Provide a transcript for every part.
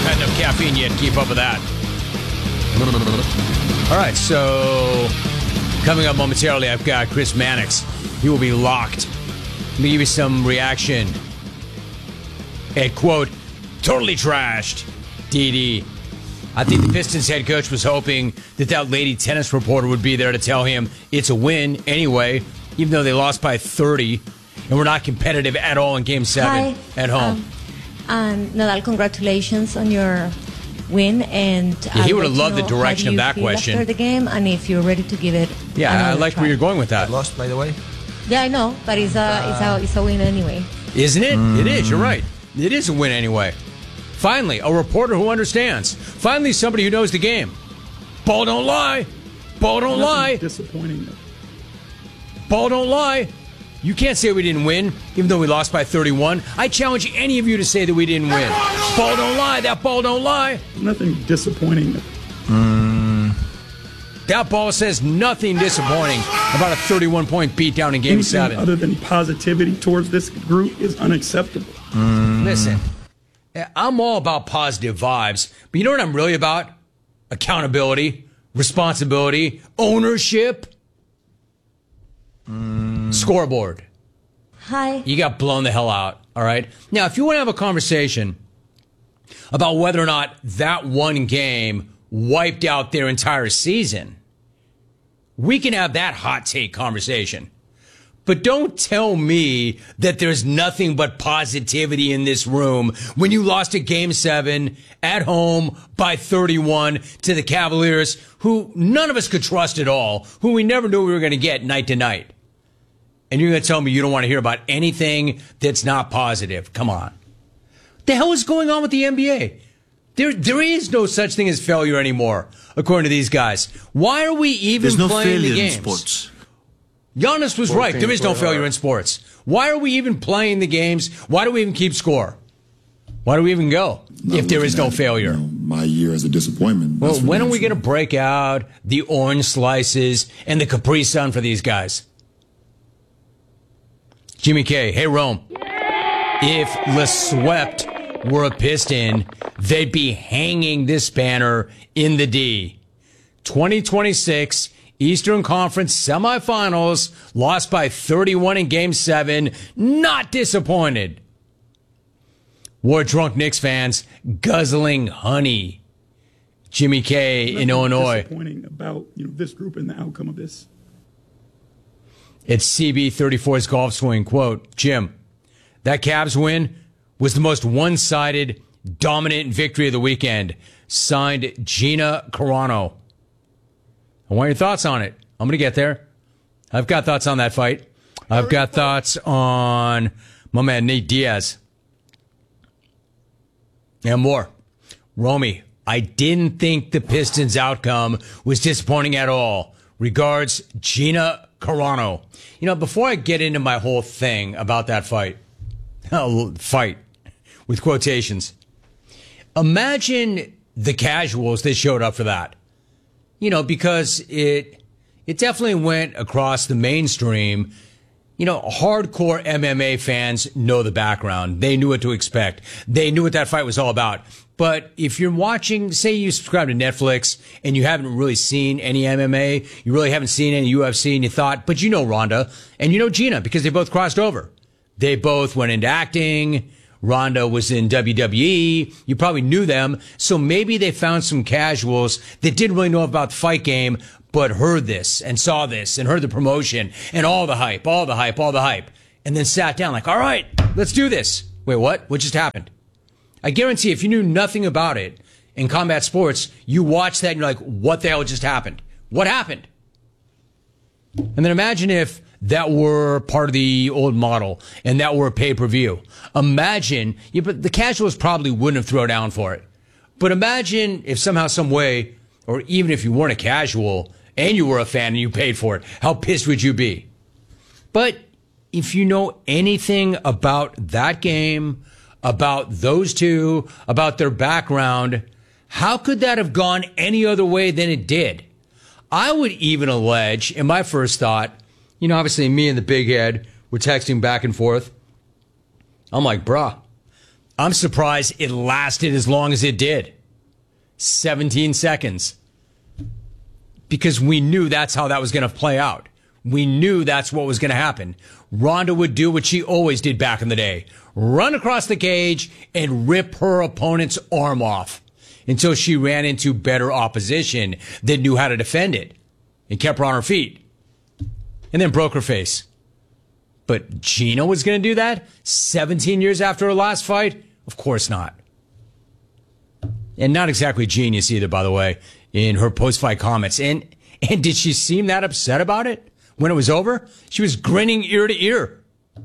I've had enough caffeine yet to keep up with that. All right, so coming up momentarily, I've got Chris Mannix. He will be locked. Let me give you some reaction at, quote, totally trashed DD. I think the Pistons head coach was hoping that lady tennis reporter would be there to tell him it's a win anyway, even though they lost by 30 and were not competitive at all in Game 7 at home. Nadal, congratulations on your win. And yeah, he would have loved the direction of that question after the game, and if you're ready to give it. Yeah, I like where you're going with that. I lost, by the way. Yeah, I know, but it's a win anyway. Isn't it? It is. You're right. It is a win anyway. Finally, a reporter who understands. Finally, somebody who knows the game. Ball don't lie. Ball don't lie. Disappointing. Ball don't lie. You can't say we didn't win, even though we lost by 31. I challenge any of you to say that we didn't win. Ball don't lie. That ball don't lie. Nothing disappointing. That ball says nothing disappointing about a 31-point beatdown in Game Anything 7. other than positivity towards this group is unacceptable. Listen, I'm all about positive vibes, but you know what I'm really about? Accountability, responsibility, ownership. Scoreboard. Hi. You got blown the hell out, all right? Now, if you want to have a conversation about whether or not that one game wiped out their entire season, we can have that hot take conversation. But don't tell me that there's nothing but positivity in this room when you lost a Game 7 at home by 31 to the Cavaliers, who none of us could trust at all, who we never knew we were going to get night to night. And you're going to tell me you don't want to hear about anything that's not positive. Come on. What the hell is going on with the NBA? There is no such thing as failure anymore, according to these guys. Why are we even playing the games? In sports. Giannis was right. There is no failure in sports. Why are we even playing the games? Why do we even keep score? Why do we even go if there is no failure? My year as a disappointment. Well, when are we going to break out the orange slices and the Capri Sun for these guys? Jimmy K, hey, Rome. If Le Swept were a Piston, they'd be hanging this banner in the D. 2026 Eastern Conference semifinals, lost by 31 in Game 7. Not disappointed. War drunk Knicks fans guzzling honey. Jimmy K in Illinois. Disappointing about this group and the outcome of this. It's CB34's golf swing. Quote, Jim, that Cavs win was the most one-sided, dominant victory of the weekend. Signed, Gina Carano. I want your thoughts on it. I'm going to get there. I've got thoughts on that fight. I've got thoughts on my man Nate Diaz. And more. Romy, I didn't think the Pistons' outcome was disappointing at all. Regards, Gina Carano. Before I get into my whole thing about that fight with quotations, imagine the casuals that showed up for that. Because it definitely went across the mainstream. Hardcore MMA fans know the background. They knew what to expect. They knew what that fight was all about. But if you're watching, say you subscribe to Netflix and you haven't really seen any MMA, you really haven't seen any UFC, and you thought, but you know Ronda and you know Gina because they both crossed over. They both went into acting. Ronda was in WWE. You probably knew them. So maybe they found some casuals that didn't really know about the fight game, but heard this and saw this and heard the promotion and all the hype, and then sat down like, all right, let's do this. Wait, what? What just happened? I guarantee if you knew nothing about it in combat sports, you watch that and you're like, what the hell just happened? What happened? And then imagine if that were part of the old model and that were pay-per-view. Imagine, but the casuals probably wouldn't have thrown down for it. But imagine if somehow, some way, or even if you weren't a casual and you were a fan and you paid for it, how pissed would you be? But if you know anything about that game, about those two, about their background, how could that have gone any other way than it did? I would even allege, in my first thought, obviously me and the big head were texting back and forth. I'm like, bruh, I'm surprised it lasted as long as it did. 17 seconds. Because we knew that's how that was going to play out. We knew that's what was going to happen. Ronda would do what she always did back in the day. Run across the cage and rip her opponent's arm off until she ran into better opposition that knew how to defend it and kept her on her feet and then broke her face. But Gina was going to do that 17 years after her last fight? Of course not. And not exactly genius either, by the way, in her post-fight comments. And did she seem that upset about it when it was over? She was grinning ear to ear.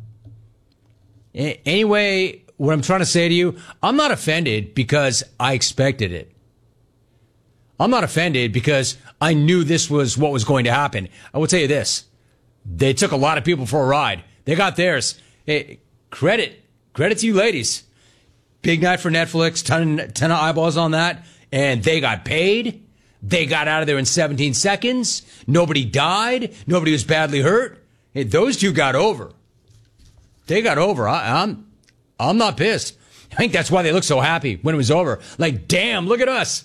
Anyway, what I'm trying to say to you, I'm not offended because I expected it. I'm not offended because I knew this was what was going to happen. I will tell you this. They took a lot of people for a ride. They got theirs. Hey, credit to you ladies. Big night for Netflix, ton of eyeballs on that. And they got paid. They got out of there in 17 seconds. Nobody died. Nobody was badly hurt. Hey, those two got over. They got over. I'm not pissed. I think that's why they looked so happy when it was over. Like, damn, look at us.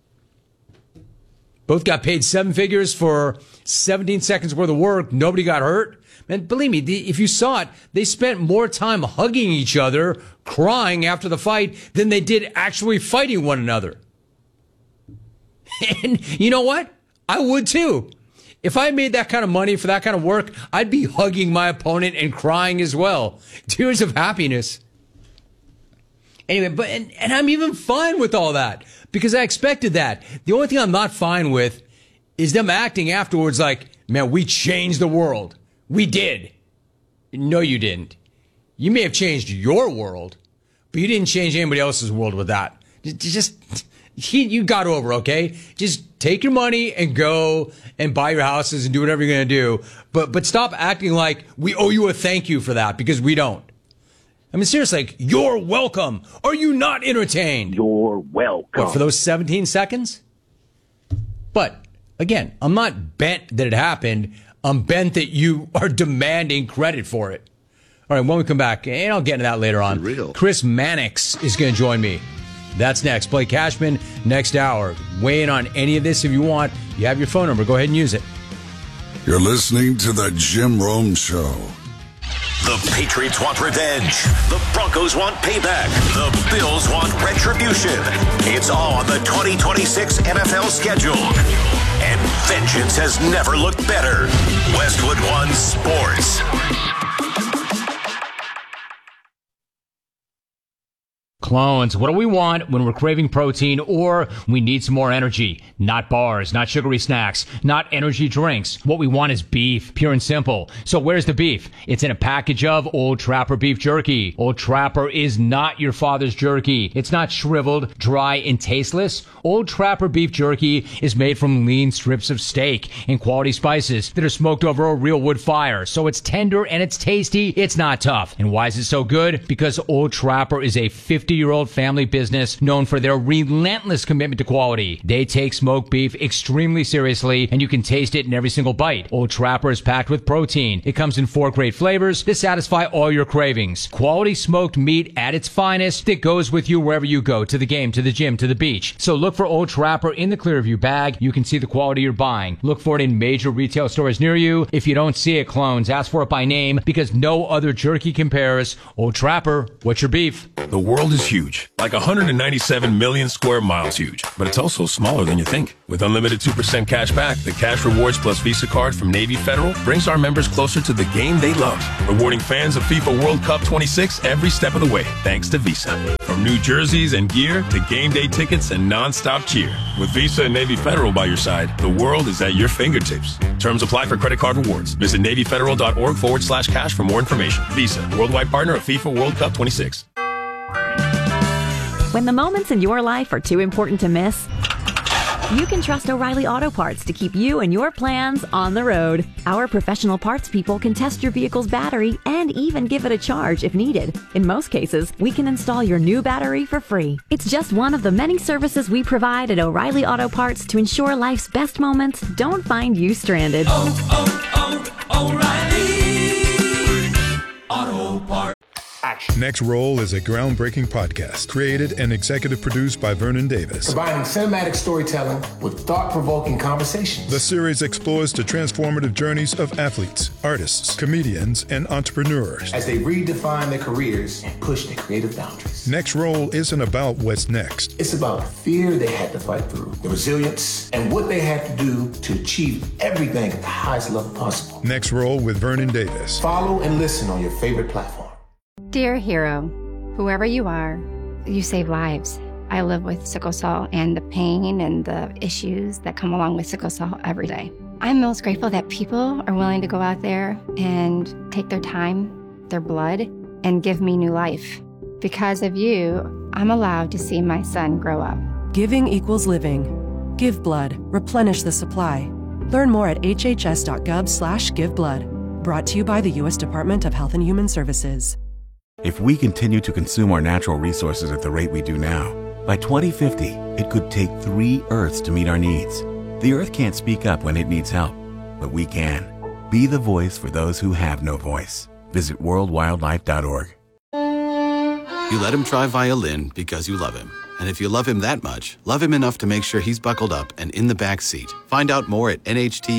Both got paid 7 figures for 17 seconds worth of work. Nobody got hurt. And believe me, if you saw it, they spent more time hugging each other, crying after the fight than they did actually fighting one another. And you know what? I would too. If I made that kind of money for that kind of work, I'd be hugging my opponent and crying as well. Tears of happiness. Anyway, and I'm even fine with all that because I expected that. The only thing I'm not fine with is them acting afterwards like, man, we changed the world. We did. No, you didn't. You may have changed your world, but you didn't change anybody else's world with that. You got over, okay? Just take your money and go and buy your houses and do whatever you're going to do. But stop acting like we owe you a thank you for that because we don't. I mean, seriously, like, you're welcome. Are you not entertained? You're welcome. What, for those 17 seconds? But, again, I'm not bent that it happened. I'm bent that you are demanding credit for it. All right, when we come back, and I'll get into that later on, Chris Mannix is going to join me. That's next. Blake Cashman, next hour. Weigh in on any of this if you want. You have your phone number. Go ahead and use it. You're listening to The Jim Rome Show. The Patriots want revenge. The Broncos want payback. The Bills want retribution. It's all on the 2026 NFL schedule. And vengeance has never looked better. Westwood One Sports. Clones, what do we want when we're craving protein or we need some more energy? Not bars, not sugary snacks, not energy drinks. What we want is beef, pure and simple. So where's the beef? It's in a package of Old Trapper beef jerky. Old Trapper is not your father's jerky. It's not shriveled, dry, and tasteless. Old Trapper beef jerky is made from lean strips of steak and quality spices that are smoked over a real wood fire. So it's tender and it's tasty. It's not tough. And why is it so good? Because Old Trapper is a 50-year-old family business known for their relentless commitment to quality. They take smoked beef extremely seriously, and you can taste it in every single bite. Old Trapper is packed with protein. It comes in 4 great flavors that satisfy all your cravings. Quality smoked meat at its finest that goes with you wherever you go, to the game, to the gym, to the beach. So look for Old Trapper in the Clearview bag. You can see the quality you're buying. Look for it in major retail stores near you. If you don't see it, clones, ask for it by name because no other jerky compares. Old Trapper, what's your beef? The world is huge, like 197 million square miles huge, but it's also smaller than you think. With unlimited 2% cash back, the Cash Rewards Plus Visa card from Navy Federal brings our members closer to the game they love, rewarding fans of FIFA World Cup 26 every step of the way, thanks to Visa. From new jerseys and gear to game day tickets and non-stop cheer. With Visa and Navy Federal by your side, the world is at your fingertips. Terms apply for credit card rewards. Visit NavyFederal.org/cash for more information. Visa, worldwide partner of FIFA World Cup 26. When the moments in your life are too important to miss, you can trust O'Reilly Auto Parts to keep you and your plans on the road. Our professional parts people can test your vehicle's battery and even give it a charge if needed. In most cases, we can install your new battery for free. It's just one of the many services we provide at O'Reilly Auto Parts to ensure life's best moments don't find you stranded. O'Reilly Auto Parts. action. Next Roll is a groundbreaking podcast created and executive produced by Vernon Davis. Combining cinematic storytelling with thought-provoking conversations. The series explores the transformative journeys of athletes, artists, comedians, and entrepreneurs as they redefine their careers and push their creative boundaries. Next Roll isn't about what's next. It's about the fear they had to fight through, the resilience, and what they had to do to achieve everything at the highest level possible. Next Roll with Vernon Davis. Follow and listen on your favorite platform. Dear hero, whoever you are, you save lives. I live with sickle cell and the pain and the issues that come along with sickle cell every day. I'm most grateful that people are willing to go out there and take their time, their blood, and give me new life. Because of you, I'm allowed to see my son grow up. Giving equals living. Give blood. Replenish the supply. Learn more at hhs.gov/giveblood. Brought to you by the U.S. Department of Health and Human Services. If we continue to consume our natural resources at the rate we do now, by 2050, it could take 3 Earths to meet our needs. The Earth can't speak up when it needs help, but we can. Be the voice for those who have no voice. Visit worldwildlife.org. You let him try violin because you love him. And if you love him that much, love him enough to make sure he's buckled up and in the back seat. Find out more at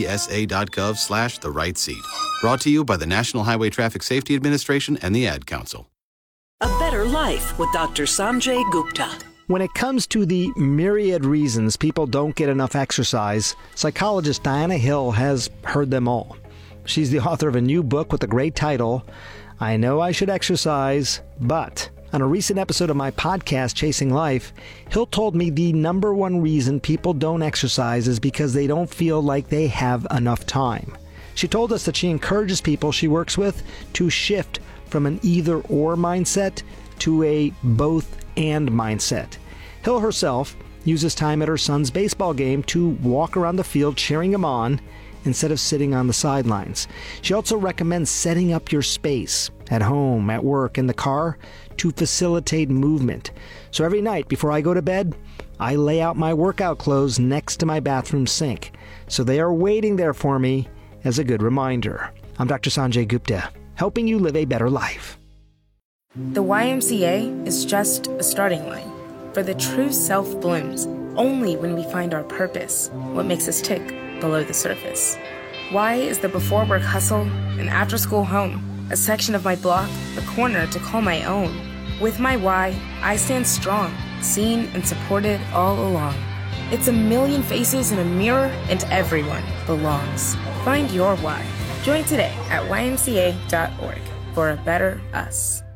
nhtsa.gov/the-right-seat. Brought to you by the National Highway Traffic Safety Administration and the Ad Council. A Better Life with Dr. Sanjay Gupta. When it comes to the myriad reasons people don't get enough exercise, psychologist Diana Hill has heard them all. She's the author of a new book with the great title, I Know I Should Exercise, But... On a recent episode of my podcast, Chasing Life, Hill told me the number one reason people don't exercise is because they don't feel like they have enough time. She told us that she encourages people she works with to shift from an either-or mindset to a both-and mindset. Hill herself uses time at her son's baseball game to walk around the field cheering him on instead of sitting on the sidelines. She also recommends setting up your space at home, at work, in the car to facilitate movement. So every night before I go to bed, I lay out my workout clothes next to my bathroom sink. So they are waiting there for me as a good reminder. I'm Dr. Sanjay Gupta, helping you live a better life. The YMCA is just a starting line, for the true self blooms only when we find our purpose, what makes us tick below the surface. Y is the before work hustle, an after school home, a section of my block, a corner to call my own. With my Y, I stand strong, seen and supported all along. It's a million faces in a mirror, and everyone belongs. Find your Y. Join today at ymca.org for a better us.